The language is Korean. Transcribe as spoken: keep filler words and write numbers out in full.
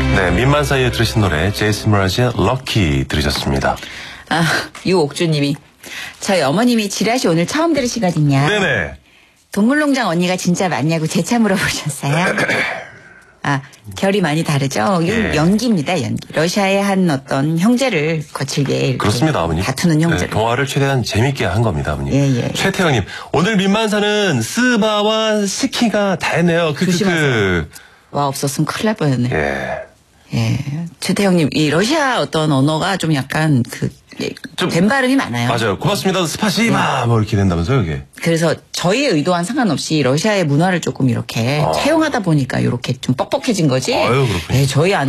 네, 민만 사이에 들으신 노래 제이슨 브라지의 럭키 들으셨습니다. 아, 유옥주님이 저희 어머님이 지라시 오늘 처음 들으시거든요. 네네. 동물농장 언니가 진짜 맞냐고 재차 물어보셨어요. 아, 결이 많이 다르죠? 이건 예. 연기입니다, 연기. 러시아의 한 어떤 형제를 거칠게 이렇게 그렇습니다, 아버님. 다투는 형제를. 네, 동화를 최대한 재밌게 한 겁니다, 아버님. 예, 예. 최태영님, 오늘 민만사는 스바와 스키가 다 했네요. 그, 조심하세요. 그, 와, 없었으면 큰일 날 뻔했네. 그. 예. 예. 최태형님, 이 러시아 어떤 언어가 좀 약간 그, 좀- 된 발음이 많아요. 맞아요. 고맙습니다. 스파시바! 뭐 이렇게 된다면서요, 이게. 그래서 저희의 의도와는 상관없이 러시아의 문화를 조금 이렇게 아. 차용하다 보니까 이렇게 좀 뻑뻑해진 거지. 아유, 그렇군요. 예, 저희